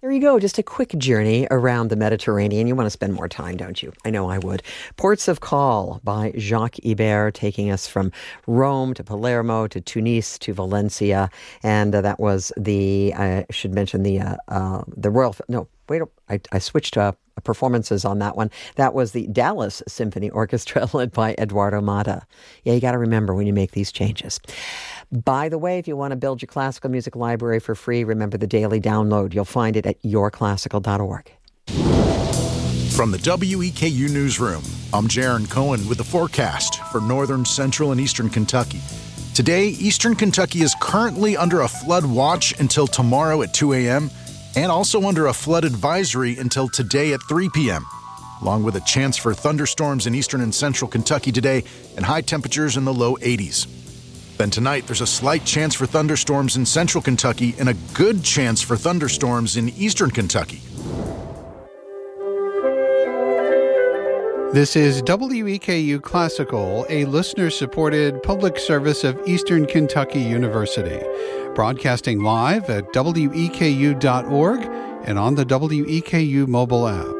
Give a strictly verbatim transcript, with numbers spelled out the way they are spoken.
there you go. Just a quick journey around the Mediterranean. You want to spend more time, don't you? I know I would. Ports of Call by Jacques Ibert, taking us from Rome to Palermo to Tunis to Valencia. And uh, that was the, I should mention the, uh, uh, the Royal, no, wait, I, I switched up. Performances on that one. That was the Dallas Symphony Orchestra led by Eduardo Mata. Yeah, you got to remember when you make these changes. By the way, if you want to build your classical music library for free, remember the daily download. You'll find it at your classical dot org. From the W E K U Newsroom, I'm Jaron Cohen with the forecast for northern, central, and eastern Kentucky. Today, eastern Kentucky is currently under a flood watch until tomorrow at two a.m., and also under a flood advisory until today at three p.m., along with a chance for thunderstorms in eastern and central Kentucky today and high temperatures in the low eighties. Then tonight, there's a slight chance for thunderstorms in central Kentucky and a good chance for thunderstorms in eastern Kentucky. This is W E K U Classical, a listener-supported public service of Eastern Kentucky University, broadcasting live at W E K U dot org and on the W E K U mobile app.